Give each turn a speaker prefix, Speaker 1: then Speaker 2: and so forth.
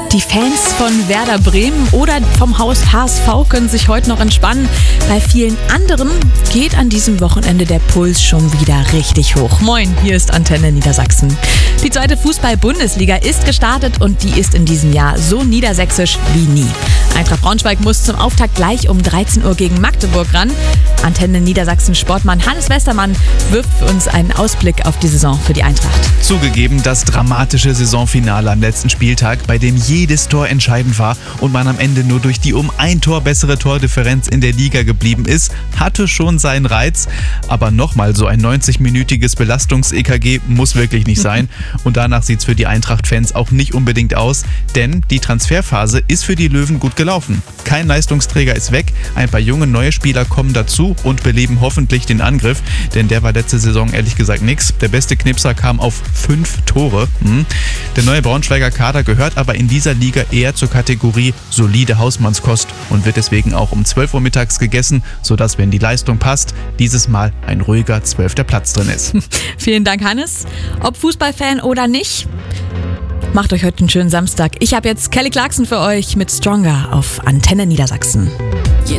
Speaker 1: Die Fans von Werder Bremen oder vom Haus HSV können sich heute noch entspannen. Bei vielen anderen geht an diesem Wochenende der Puls schon wieder richtig hoch. Moin, hier ist Antenne Niedersachsen. Die zweite Fußball-Bundesliga ist gestartet und die ist in diesem Jahr so niedersächsisch wie nie. Eintracht Braunschweig muss zum Auftakt gleich um 13 Uhr gegen Magdeburg ran. Antenne Niedersachsen Sportmann Hannes Westermann wirft für uns einen Ausblick auf die Saison für die Eintracht.
Speaker 2: Zugegeben, das dramatische Saisonfinale am letzten Spieltag, bei dem jedes Tor entscheidend war und man am Ende nur durch die um ein Tor bessere Tordifferenz in der Liga geblieben ist, hatte schon seinen Reiz. Aber nochmal so ein 90-minütiges Belastungs-EKG muss wirklich nicht sein. Und danach sieht es für die Eintracht-Fans auch nicht unbedingt aus, denn die Transferphase ist für die Löwen gut gelaufen. Kein Leistungsträger ist weg, ein paar junge neue Spieler kommen dazu und beleben hoffentlich den Angriff, denn der war letzte Saison ehrlich gesagt nix. Der beste Knipser kam auf 5 Tore. Der neue Braunschweiger Kader gehört aber in dieser Liga eher zur Kategorie solide Hausmannskost und wird deswegen auch um 12 Uhr mittags gegessen, sodass, wenn die Leistung passt, dieses Mal ein ruhiger 12. Platz drin ist.
Speaker 1: Vielen Dank, Hannes. Ob Fußballfan oder nicht, macht euch heute einen schönen Samstag. Ich habe jetzt Kelly Clarkson für euch mit Stronger auf Antenne Niedersachsen.